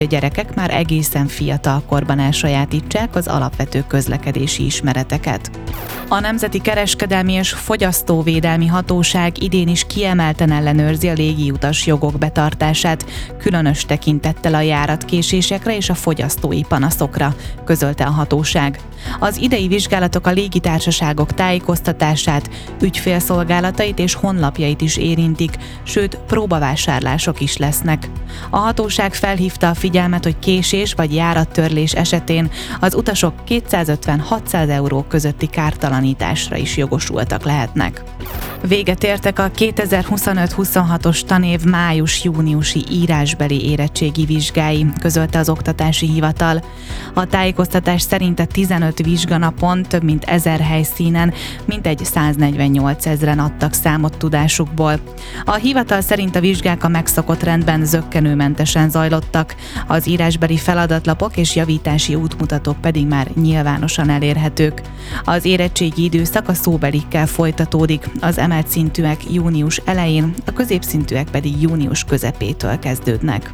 gyerekek már egészen fiatal korban elsajátítsák az alapvető közlekedési ismereteket. A Nemzeti Kereskedelmi és Fogyasztóvédelmi Hatóság idén is kiemelten ellenőrzi a légiutas jogok betartását, különös tekintettel a járatkésésekre és a fogyasztói panaszokra, közölte a hatóság. Az idei vizsgálatok a légitársaságok tájékoztatását, ügyfélszolgálatait és honlapjait is érintik, sőt, próbavásárlások is lesznek. A hatóság felhívta a figyelmet, hogy késés vagy járattörlés esetén az utasok 250-600 euró közötti kártalanításra is jogosultak lehetnek. Véget értek a 2025-26-os tanév május-júniusi írásbeli érettségi vizsgái, közölte az Oktatási Hivatal. A tájékoztatás szerint a 15 vizsganapon több mint 1000 helyszínen mintegy 148 000-en adtak számot tudásukból. A hivatal szerint a vizsgák a megszokott rendben zökkenőmentesen zajlottak, az írásbeli feladatlapok és javítási útmutatók pedig már nyilvánosan elérhetők. Az érettségi időszak a szóbelikkel folytatódik, az emelt szintűek június elején, a középszintűek pedig június közepétől kezdődnek.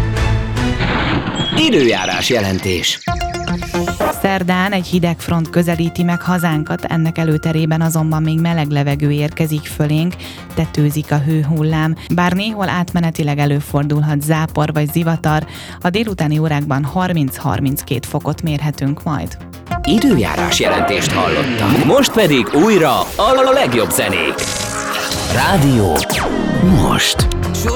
Időjárás jelentés. Szerdán egy hideg front közelíti meg hazánkat, ennek előterében azonban még meleg levegő érkezik fölénk, tetőzik a hőhullám, bár néhol átmenetileg előfordulhat zápor vagy zivatar, a délutáni órákban 30-32 fokot mérhetünk majd. Időjárás jelentést hallottak. Most pedig újra a legjobb zenék. Rádió most.